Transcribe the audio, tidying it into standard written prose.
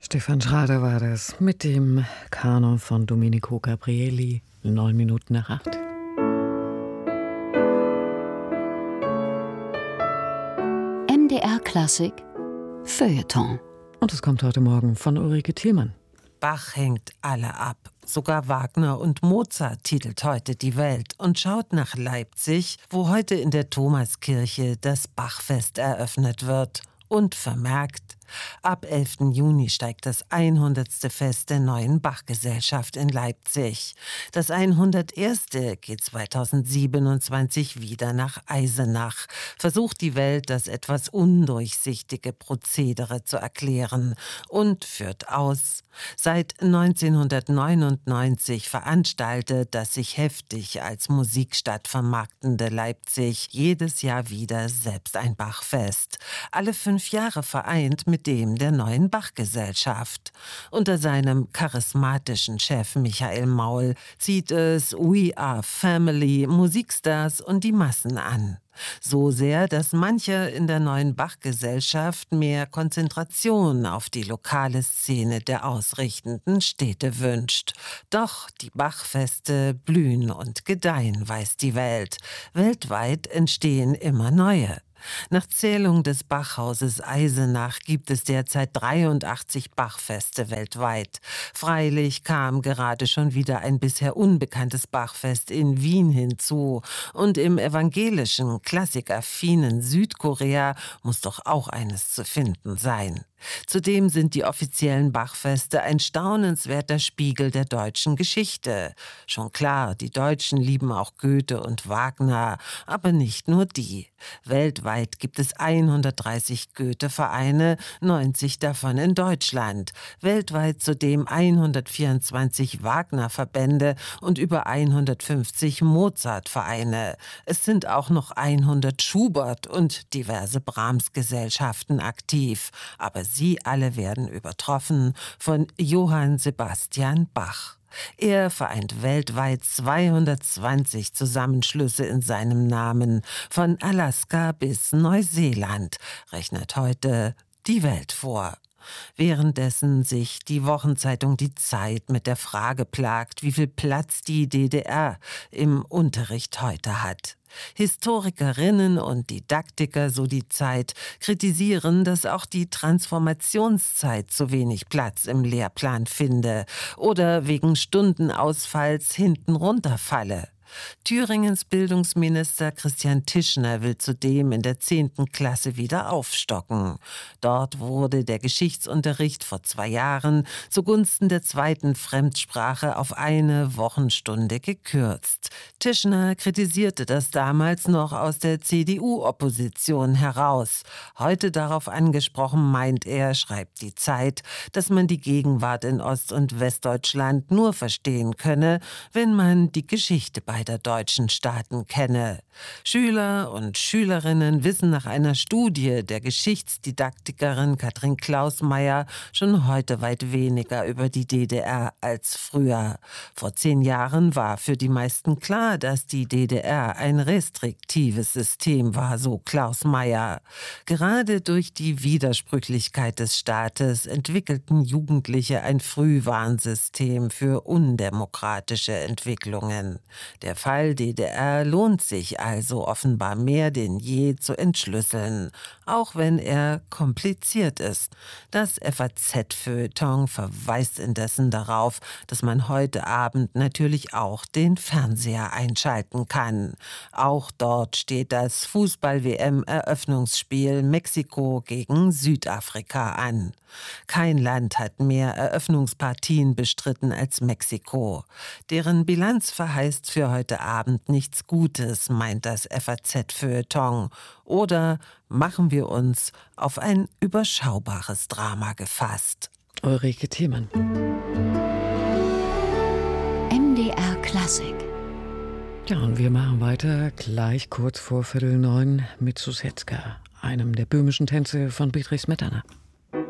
Stefan Schrader war das mit dem Kanon von Domenico Gabrieli, 7:09. MDR Klassik Feuilleton. Und es kommt heute Morgen von Ulrike Thielmann. Bach hängt alle ab. Sogar Wagner und Mozart titelt heute die Welt und schaut nach Leipzig, wo heute in der Thomaskirche das Bachfest eröffnet wird. Und vermerkt, ab 11. Juni steigt das 100. Fest der neuen Bachgesellschaft in Leipzig. Das 101. geht 2027 wieder nach Eisenach, versucht die Welt das etwas undurchsichtige Prozedere zu erklären und führt aus. Seit 1999 veranstaltet das sich heftig als Musikstadt vermarktende Leipzig jedes Jahr wieder selbst ein Bachfest. Alle 5 Jahre vereint mit dem der neuen Bachgesellschaft. Unter seinem charismatischen Chef Michael Maul zieht es We Are Family, Musikstars und die Massen an. So sehr, dass mancher in der neuen Bachgesellschaft mehr Konzentration auf die lokale Szene der ausrichtenden Städte wünscht. Doch die Bachfeste blühen und gedeihen, weiß die Welt. Weltweit entstehen immer neue. Nach Zählung des Bachhauses Eisenach gibt es derzeit 83 Bachfeste weltweit. Freilich kam gerade schon wieder ein bisher unbekanntes Bachfest in Wien hinzu. Und im evangelischen, klassikaffinen Südkorea muss doch auch eines zu finden sein. Zudem sind die offiziellen Bachfeste ein staunenswerter Spiegel der deutschen Geschichte. Schon klar, die Deutschen lieben auch Goethe und Wagner, aber nicht nur die. Weltweit gibt es 130 Goethe-Vereine, 90 davon in Deutschland. Weltweit zudem 124 Wagner-Verbände und über 150 Mozart-Vereine. Es sind auch noch 100 Schubert- und diverse Brahms-Gesellschaften aktiv. Aber sie alle werden übertroffen von Johann Sebastian Bach. Er vereint weltweit 220 Zusammenschlüsse in seinem Namen, von Alaska bis Neuseeland, rechnet heute die Welt vor. Währenddessen sich die Wochenzeitung Die Zeit mit der Frage plagt, wie viel Platz die DDR im Unterricht heute hat. Historikerinnen und Didaktiker, so die Zeit, kritisieren, dass auch die Transformationszeit zu wenig Platz im Lehrplan finde oder wegen Stundenausfalls hinten runterfalle. Thüringens Bildungsminister Christian Tischner will zudem in der 10. Klasse wieder aufstocken. Dort wurde der Geschichtsunterricht vor 2 Jahren zugunsten der 2. Fremdsprache auf 1 Wochenstunde gekürzt. Tischner kritisierte das damals noch aus der CDU-Opposition heraus. Heute darauf angesprochen meint er, schreibt die Zeit, dass man die Gegenwart in Ost- und Westdeutschland nur verstehen könne, wenn man die Geschichte beider deutschen Staaten kenne. Schüler und Schülerinnen wissen nach einer Studie der Geschichtsdidaktikerin Katrin Klausmeier schon heute weit weniger über die DDR als früher. Vor 10 Jahren war für die meisten klar, dass die DDR ein restriktives System war, so Klausmeier. Gerade durch die Widersprüchlichkeit des Staates entwickelten Jugendliche ein Frühwarnsystem für undemokratische Entwicklungen. Der Fall DDR lohnt sich also offenbar mehr denn je zu entschlüsseln, auch wenn er kompliziert ist. Das FAZ-Feuilleton verweist indessen darauf, dass man heute Abend natürlich auch den Fernseher einschalten kann. Auch dort steht das Fußball-WM-Eröffnungsspiel Mexiko gegen Südafrika an. Kein Land hat mehr Eröffnungspartien bestritten als Mexiko. Deren Bilanz verheißt für heute Abend nichts Gutes, meint das FAZ-Feuilleton. Oder machen wir uns auf ein überschaubares Drama gefasst. Ulrike Thielmann. MDR Klassik. Ja, und wir machen weiter gleich kurz vor 8:45 mit Sousetzka, einem der böhmischen Tänze von Bedřich Smetana.